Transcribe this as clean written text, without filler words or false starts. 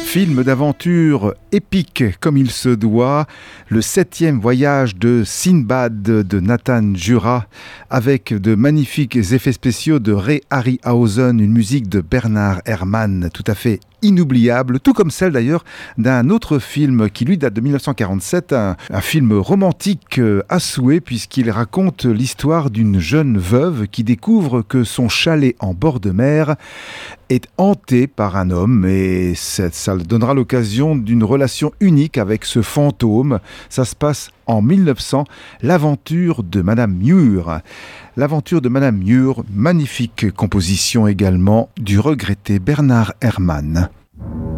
Film d'aventure épique comme il se doit, le 7e voyage de Sinbad de Nathan Jura, avec de magnifiques effets spéciaux de Ray Harryhausen, une musique de Bernard Herrmann tout à fait inoubliable, tout comme celle d'ailleurs d'un autre film qui lui date de 1947, un film romantique à souhait puisqu'il raconte l'histoire d'une jeune veuve qui découvre que son chalet en bord de mer est hanté par un homme et ça donnera l'occasion d'une relation unique avec ce fantôme. Ça se passe en 1900, l'aventure de Madame Muir. L'aventure de Madame Muir, magnifique composition également du regretté Bernard Herrmann.